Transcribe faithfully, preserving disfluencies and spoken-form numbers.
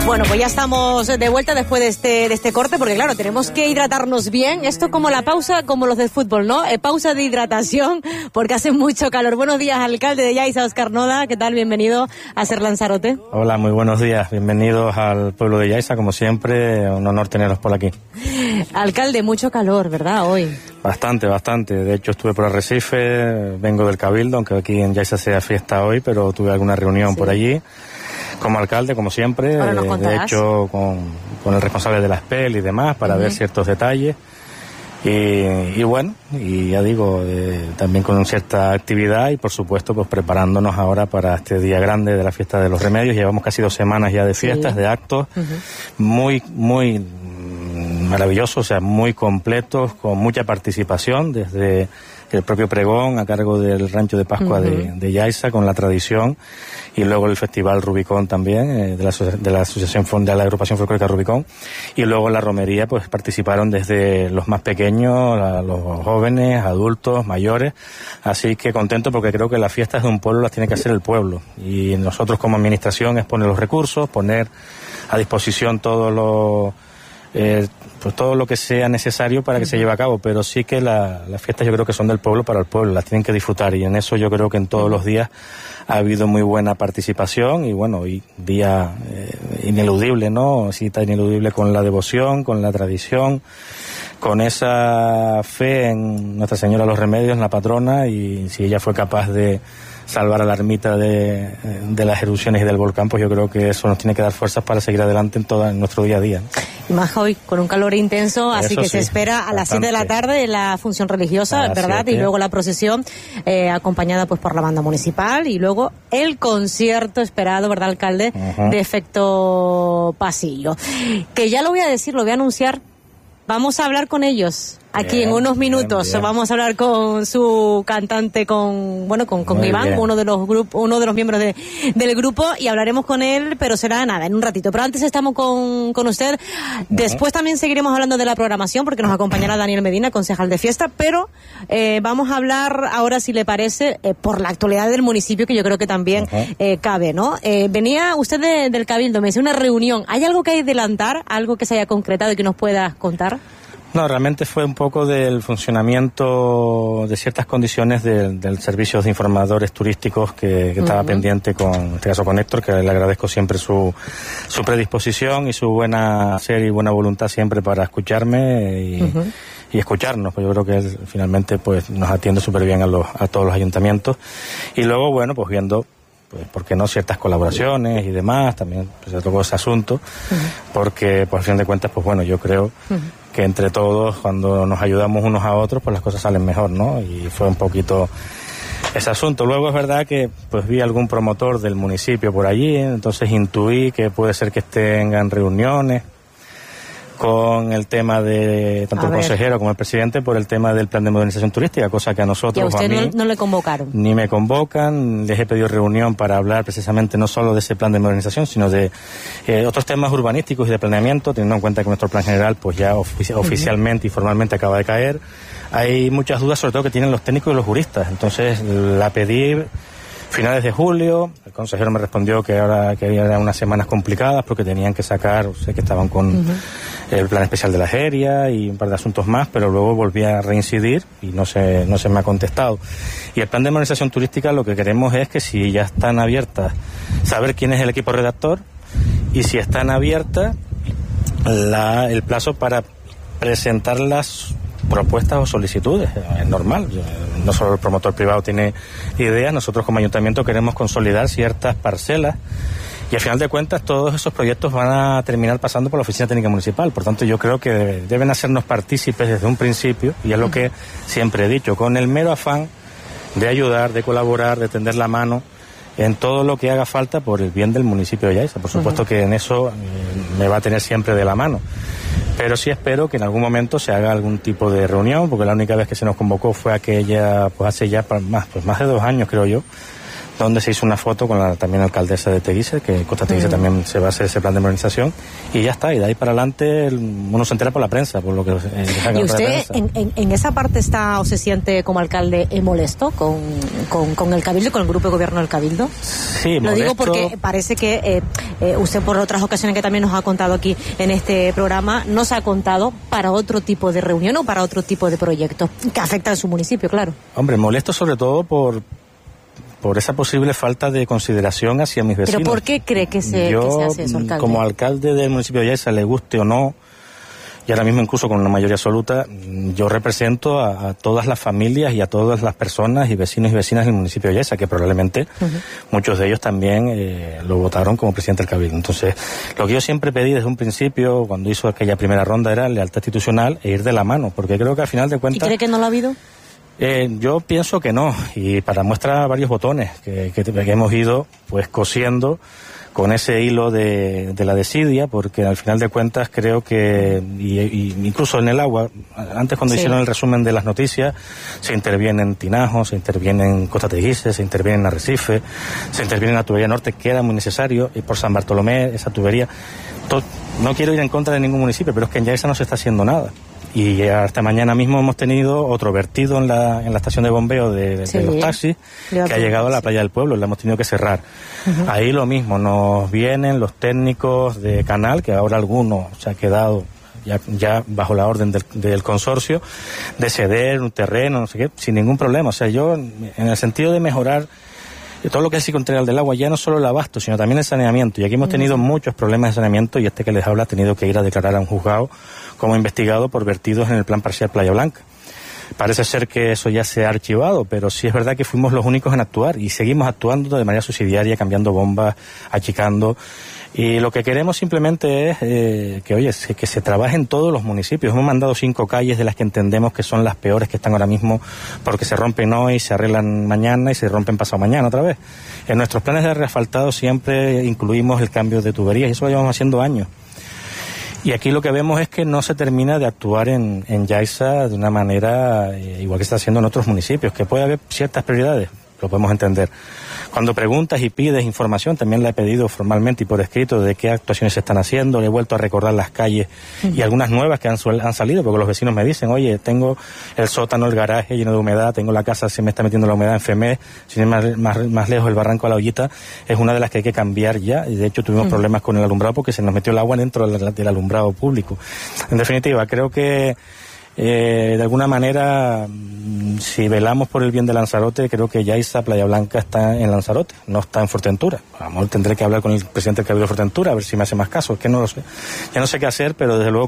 Bueno, pues ya estamos de vuelta después de este de este corte, porque claro, tenemos que hidratarnos bien. Esto como la pausa, como los del fútbol, ¿no? Eh, pausa de hidratación, porque hace mucho calor. Buenos días, alcalde de Yaiza, Óscar Noda. ¿Qué tal? Bienvenido a ser Lanzarote. Hola, muy buenos días. Bienvenidos al pueblo de Yaiza, como siempre. Un honor teneros por aquí. Alcalde, mucho calor, ¿verdad, hoy? Bastante, bastante. De hecho, estuve por Arrecife, vengo del Cabildo, aunque aquí en Yaiza sea fiesta hoy, pero tuve alguna reunión sí. por allí. Como alcalde, como siempre, eh, de hecho con, con el responsable de la S P E L y demás, para uh-huh. ver ciertos detalles. Y, y bueno, y ya digo, eh, también con cierta actividad y por supuesto pues preparándonos ahora para este día grande de la fiesta de los remedios. Llevamos casi dos semanas ya de fiestas, sí. de actos, uh-huh. muy, muy maravillosos, o sea, muy completos, con mucha participación, desde el propio pregón a cargo del Rancho de Pascua uh-huh. de, de Yaiza, con la tradición, y luego el Festival Rubicón también, eh, de, la, de la Asociación de la Agrupación Folclórica Rubicón, y luego la romería, pues participaron desde los más pequeños, a los jóvenes, adultos, mayores, así que contento porque creo que las fiestas de un pueblo las tiene que hacer el pueblo, y nosotros como administración es poner los recursos, poner a disposición todos los Eh, pues todo lo que sea necesario para que se lleve a cabo, pero sí que la, las fiestas yo creo que son del pueblo para el pueblo, las tienen que disfrutar, y en eso yo creo que en todos los días ha habido muy buena participación, y bueno, hoy día eh, ineludible, ¿no? Cita ineludible con la devoción, con la tradición, con esa fe en Nuestra Señora de los Remedios, en la patrona, y si ella fue capaz de salvar a la ermita de, de las erupciones y del volcán, pues yo creo que eso nos tiene que dar fuerzas para seguir adelante en todo en nuestro día a día. Y más hoy, con un calor intenso, así eso que sí, se espera a las siete de la tarde la función religiosa, ¿verdad? siete. Y luego la procesión, eh, acompañada pues por la banda municipal, y luego el concierto esperado, ¿verdad, alcalde? Uh-huh. De efecto pasillo. Que ya lo voy a decir, lo voy a anunciar. Vamos a hablar con ellos aquí bien, en unos minutos. Bien, bien. Vamos a hablar con su cantante, con bueno, con, con Iván, bien. uno de los grupos, uno de los miembros de, del grupo, y hablaremos con él, pero será nada, en un ratito. Pero antes estamos con, con usted. Después uh-huh. también seguiremos hablando de la programación, porque nos acompañará Daniel Medina, concejal de fiesta, pero eh, vamos a hablar ahora, si le parece, eh, por la actualidad del municipio, que yo creo que también uh-huh. eh, cabe, ¿no? Eh, venía usted de, del Cabildo, me decía una reunión. ¿Hay algo que hay que adelantar, algo que se haya concretado y que nos pueda contar? No, realmente fue un poco del funcionamiento de ciertas condiciones del, del servicio de informadores turísticos que, que estaba uh-huh. pendiente con, en este caso con Héctor, que le agradezco siempre su, su predisposición y su buena ser y buena voluntad siempre para escucharme y, uh-huh. y escucharnos. Pues yo creo que él finalmente pues nos atiende súper bien a, los, a todos los ayuntamientos. Y luego, bueno, pues viendo, pues, ¿por qué no?, ciertas colaboraciones y demás, también pues, se tocó ese asunto, uh-huh. porque, por fin de cuentas, pues bueno, yo creo uh-huh. que entre todos, cuando nos ayudamos unos a otros, pues las cosas salen mejor, ¿no? Y fue un poquito ese asunto. Luego es verdad que pues vi algún promotor del municipio por allí, entonces intuí que puede ser que estén en reuniones con el tema de tanto el consejero como el presidente por el tema del plan de modernización turística, cosa que a nosotros, y a usted a mí, no, no le convocaron. Ni me convocan. Les he pedido reunión para hablar precisamente no solo de ese plan de modernización, sino de eh, otros temas urbanísticos y de planeamiento, teniendo en cuenta que nuestro plan general pues ya ofici- uh-huh. oficialmente y formalmente acaba de caer. Hay muchas dudas, sobre todo que tienen los técnicos y los juristas, entonces la pedí finales de julio. El consejero me respondió que ahora que eran unas semanas complicadas porque tenían que sacar, sé que estaban con uh-huh. el plan especial de la Jeria y un par de asuntos más, pero luego volví a reincidir y no se, no se me ha contestado. Y el plan de modernización turística, lo que queremos es que si ya están abiertas, saber quién es el equipo redactor, y si están abiertas la, el plazo para presentar las propuestas o solicitudes. Es normal, no solo el promotor privado tiene ideas, nosotros como ayuntamiento queremos consolidar ciertas parcelas, y al final de cuentas todos esos proyectos van a terminar pasando por la Oficina Técnica Municipal. Por tanto, yo creo que deben hacernos partícipes desde un principio, y es lo que siempre he dicho, con el mero afán de ayudar, de colaborar, de tender la mano en todo lo que haga falta por el bien del municipio de Yaiza. Por supuesto uh-huh. que en eso eh, me va a tener siempre de la mano. Pero sí espero que en algún momento se haga algún tipo de reunión, porque la única vez que se nos convocó fue aquella, pues hace ya más, pues más de dos años, creo yo, donde se hizo una foto con la también alcaldesa de Teguise, que Costa Teguise uh-huh. también se va a hacer ese plan de modernización, y ya está, y de ahí para adelante uno se entera por la prensa, por lo que eh, ¿Y usted en, en, en esa parte está o se siente como alcalde molesto con, con, con el Cabildo, con el grupo de gobierno del Cabildo? Sí, Lo molesto. digo porque parece que eh, eh, usted por otras ocasiones que también nos ha contado aquí en este programa, nos ha contado para otro tipo de reunión o para otro tipo de proyecto que afecta a su municipio, claro. Hombre, molesto sobre todo por por esa posible falta de consideración hacia mis vecinos. ¿Pero por qué cree que se, Yo, que se hace eso, alcalde? Como alcalde del municipio de Yaiza, le guste o no, y ahora mismo incluso con una mayoría absoluta, yo represento a, a todas las familias y a todas las personas y vecinos y vecinas del municipio de Yaiza, que probablemente uh-huh. muchos de ellos también eh, lo votaron como presidente del Cabildo. Entonces, lo que yo siempre pedí desde un principio, cuando hizo aquella primera ronda, era lealtad institucional e ir de la mano, porque creo que al final de cuentas... ¿Y cree que no lo ha habido? Eh, yo pienso que no, y para muestra varios botones que, que, que hemos ido pues cosiendo con ese hilo de, de la desidia, porque al final de cuentas creo que, y, y incluso en el agua, antes cuando sí. hicieron el resumen de las noticias, se interviene en Tinajo, se interviene en Costa Teguise, se interviene en Arrecife, se interviene en la tubería norte, que era muy necesario, y por San Bartolomé, esa tubería. To, no quiero ir en contra de ningún municipio, pero es que en Yaiza no se está haciendo nada. Y hasta mañana mismo hemos tenido otro vertido en la, en la estación de bombeo de, sí, de los taxis, que ha llegado a la playa del pueblo, la hemos tenido que cerrar. Uh-huh. Ahí lo mismo, nos vienen los técnicos de Canal, que ahora algunos se ha quedado ya, ya bajo la orden del, del consorcio, de ceder un terreno, no sé qué, sin ningún problema. O sea, yo, en el sentido de mejorar todo lo que es integral del agua, ya no solo el abasto, sino también el saneamiento. Y aquí hemos tenido uh-huh. muchos problemas de saneamiento, y este que les habla ha tenido que ir a declarar a un juzgado como investigado por vertidos en el plan parcial Playa Blanca. Parece ser que eso ya se ha archivado, pero sí es verdad que fuimos los únicos en actuar, y seguimos actuando de manera subsidiaria, cambiando bombas, achicando. Y lo que queremos simplemente es eh, que, oye, que se trabaje en todos los municipios. Hemos mandado cinco calles de las que entendemos que son las peores que están ahora mismo, porque se rompen hoy, se arreglan mañana y se rompen pasado mañana otra vez. En nuestros planes de reasfaltado siempre incluimos el cambio de tuberías, y eso lo llevamos haciendo años. Y aquí lo que vemos es que no se termina de actuar en, en Yaiza de una manera eh, igual que se está haciendo en otros municipios, que puede haber ciertas prioridades, lo podemos entender. Cuando preguntas y pides información, también la he pedido formalmente y por escrito de qué actuaciones se están haciendo, le he vuelto a recordar las calles uh-huh. y algunas nuevas que han, han salido, porque los vecinos me dicen, oye, tengo el sótano, el garaje lleno de humedad, tengo la casa, se me está metiendo la humedad en Femé, sin ir más, más, más lejos, el barranco a la Ollita, es una de las que hay que cambiar ya, y de hecho tuvimos uh-huh. problemas con el alumbrado porque se nos metió el agua dentro del, del alumbrado público. En definitiva, creo que Eh, de alguna manera, si velamos por el bien de Lanzarote, creo que Yaiza, Playa Blanca está en Lanzarote, no está en Fuerteventura. A lo mejor tendré que hablar con el presidente del Cabildo de Fuerteventura a ver si me hace más caso, es que no lo sé. Ya no sé qué hacer, pero desde luego